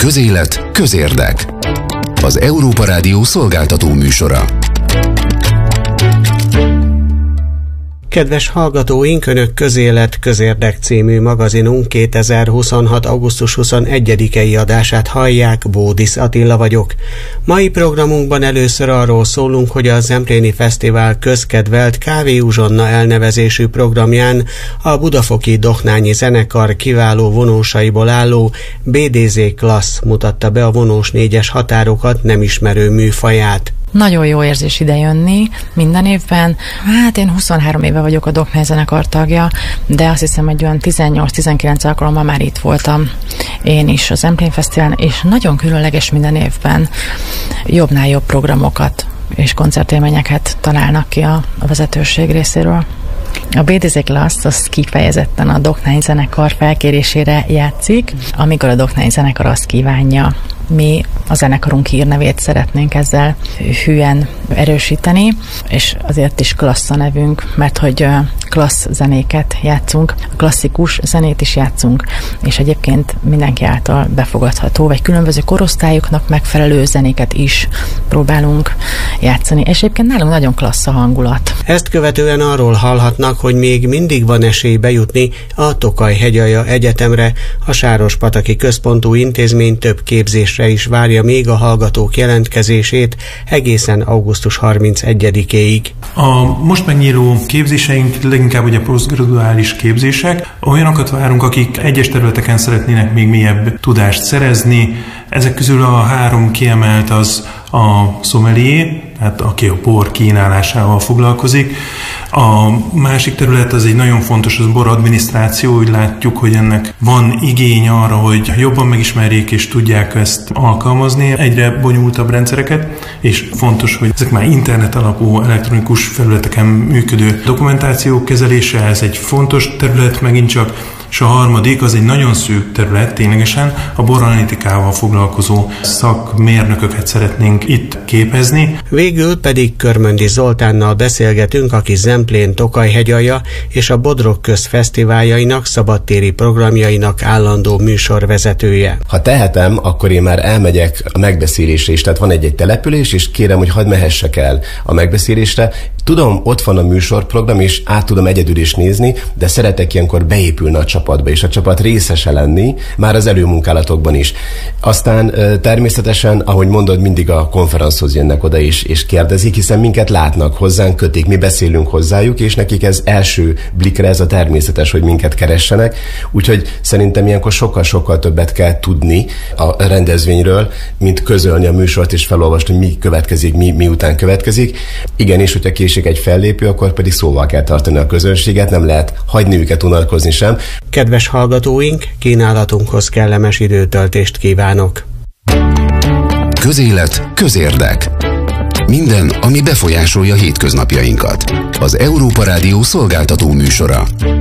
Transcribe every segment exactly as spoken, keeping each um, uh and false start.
Közélet, közérdek. Az Európa Rádió szolgáltató műsora. Kedves hallgatóink, Önök Közélet, közérdek című magazinunk kétezer-huszonhat. augusztus huszonegyedikei adását hallják, Bódisz Attila vagyok. Mai programunkban először arról szólunk, hogy a Zempléni Fesztivál közkedvelt Kávé Uzsonna elnevezésű programján a budafoki Dohnányi zenekar kiváló vonósaiból álló bé dé zé Klassz mutatta be a vonós négyes határokat nem ismerő műfaját. Nagyon jó érzés idejönni minden évben. Hát én huszonhárom éve vagyok a Dohnányi zenekar tagja, de azt hiszem, hogy olyan tizennyolc-tizenkilenc alkalommal már itt voltam én is a Zempléni Fesztiválon, és nagyon különleges minden évben. Jobbnál jobb programokat és koncertélményeket találnak ki a, a vezetőség részéről. A bé dé zé Klassz az kifejezetten a Dohnányi zenekar felkérésére játszik, amikor a Dohnányi zenekar azt kívánja. Mi a zenekarunk hírnevét szeretnénk ezzel hűen erősíteni, és azért is Klassz a nevünk, mert hogy klassz zenéket játszunk, klasszikus zenét is játszunk, és egyébként mindenki által befogadható, vagy különböző korosztályoknak megfelelő zenéket is próbálunk játszani, és egyébként nálunk nagyon klassz a hangulat. Ezt követően arról hallhatnak, hogy még mindig van esély bejutni a Tokaj-Hegyalja Egyetemre. A Sárospataki Központú Intézmény több képzésre is várja még a hallgatók jelentkezését egészen augusztus harmincegyedikéig. A most megnyíló képzéseink leginkább ugye posztgraduális képzések. Olyanokat várunk, akik egyes területeken szeretnének még mélyebb tudást szerezni. Ezek közül a három kiemelt az a sommelier, hát aki a bor kínálásával foglalkozik. A másik terület az egy nagyon fontos, az bor adminisztráció, úgy látjuk, hogy ennek van igény arra, hogy jobban megismerjék és tudják ezt alkalmazni, egyre bonyolultabb rendszereket, és fontos, hogy ezek már internet alapú elektronikus felületeken működő dokumentációk kezelése, ez egy fontos terület megint csak, és a harmadik, az egy nagyon szűk terület, ténylegesen a boranalitikával foglalkozó szakmérnököket szeretnénk itt képezni. Végül pedig Körmöndi Zoltánnal beszélgetünk, aki Zemplén Tokaj-Hegyalja és a Bodrog Közfesztiváljainak szabadtéri programjainak állandó műsorvezetője. Ha tehetem, akkor én már elmegyek a megbeszélésre is, tehát van egy-egy település, és kérem, hogy hadd mehessek el a megbeszélésre. Tudom, ott van a műsorprogram, és át tudom egyedül is nézni, de szeretek ilyenkor beépülni a csapatba, és a csapat részese lenni, már az előmunkálatokban is. Aztán természetesen, ahogy mondod, mindig a konferenciához jönnek oda is, és kérdezik, hiszen minket látnak, hozzánk kötik, mi beszélünk hozzájuk, és nekik ez első blikre ez a természetes, hogy minket keressenek. Úgyhogy szerintem ilyenkor sokkal-sokkal többet kell tudni a rendezvényről, mint közölni a műsort és felolvasni, hogy mi következik, mi, mi után következik. Igen, és hogyha késik egy fellépő, akkor pedig szóval kell tartani a közönséget, nem lehet hagyni őket unalkozni sem. Kedves hallgatóink, kínálatunkhoz kellemes időtöltést kívánok! Közélet, közérdek. Minden, ami befolyásolja hétköznapjainkat. Az Európa Rádió szolgáltató műsora.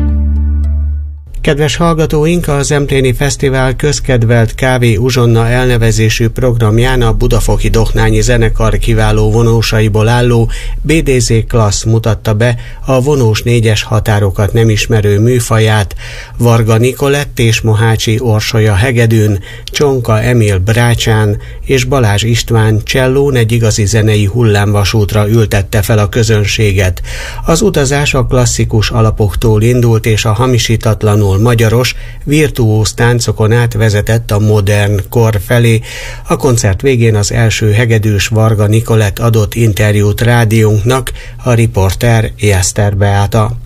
Kedves hallgatóink, a Zempléni Fesztivál közkedvelt Kávé Uzsonna elnevezésű programján a budafoki Dohnányi zenekar kiváló vonósaiból álló bé dé zé Klassz mutatta be a vonós négyes határokat nem ismerő műfaját. Varga Nikolett és Mohácsi Orsolya hegedűn, Csonka Emil brácsán és Balázs István csellón egy igazi zenei hullámvasútra ültette fel a közönséget. Az utazás a klasszikus alapoktól indult, és a hamisítatlanul magyaros, virtuóz táncokon át vezetett a modern kor felé. A koncert végén az első hegedűs Varga Nikolett adott interjút rádiónknak, a riporter Jeszter Beáta.